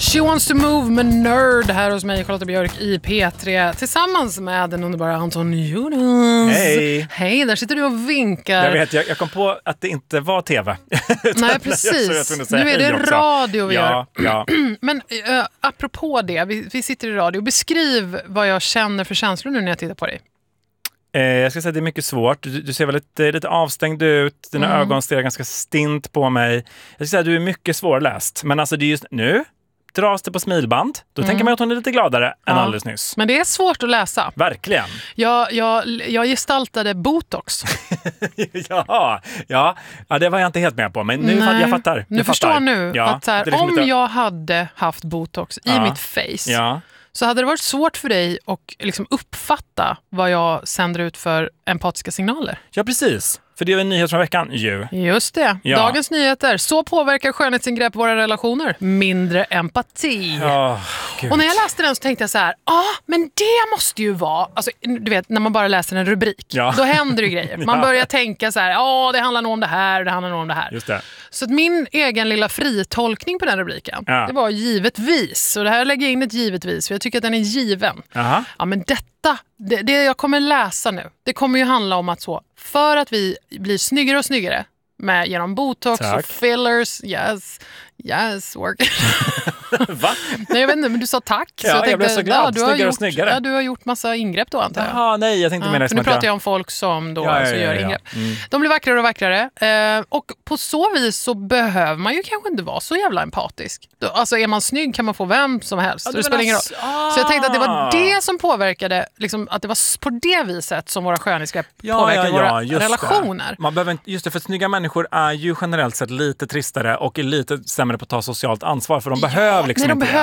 She Wants to Move med Nerd här hos mig, Charlotte Björk i P3 tillsammans med den underbara Anton Jonas. Hej! Hej, där sitter du och vinkar. Jag vet, jag kom på att det inte var tv. Nej, precis. Nu är det radio vi gör. Ja. Men apropå det, vi sitter i radio. Beskriv vad jag känner för känslor nu när jag tittar på dig. Jag ska säga att det är mycket svårt. Du ser väldigt lite avstängd ut. Dina ögon stirrar ganska stint på mig. Jag ska säga att du är mycket svårläst. Men alltså det är just nu dras det på smilband. Då tänker man att hon är lite gladare än alldeles nyss. Men det är svårt att läsa. Verkligen. Jag gestaltade botox. ja, det var jag inte helt med på. Men nu jag fattar. Nu förstår nu att så här, liksom om jag hade haft botox i mitt face så hade det varit svårt för dig att liksom uppfatta vad jag sänder ut för empatiska signaler. Ja, precis. För det är en nyhet från veckan ju. Just det. Ja. Dagens nyheter. Så påverkar skönhetsingrepp våra relationer. Mindre empati. Och när jag läste den så tänkte jag så här, men det måste ju vara, alltså, du vet, när man bara läser en rubrik, då händer det grejer. Man börjar tänka så här, det handlar nog om det här, det handlar nog om det här. Just det. Så att min egen lilla fritolkning på den rubriken, det var givetvis. Och det här lägger jag in ett givetvis, för jag tycker att den är given. Ja, men det jag kommer läsa nu, det kommer ju handla om att så, för att vi blir snyggare och snyggare genom botox och fillers, yes, work. Va? Nej, jag vet inte, men du sa tack. Så jag blev så glad. Snyggare och snyggare. Ja, du har gjort massa ingrepp då, antar jag. Jaha, nej, jag tänkte mer nu pratar jag om folk som då gör ingrepp. De blir vackrare och vackrare. Och på så vis så behöver man ju kanske inte vara så jävla empatisk. Alltså är man snygg kan man få vem som helst. Det spelar ingen roll. Så jag tänkte att det var det som påverkade, liksom, att det var på det viset som våra skönhetsgrepp påverkar våra relationer. Man behöver inte, just det, för snygga människor är ju generellt sett lite tristare och är lite sämre på att ta socialt ansvar, för de behöver liksom inte det.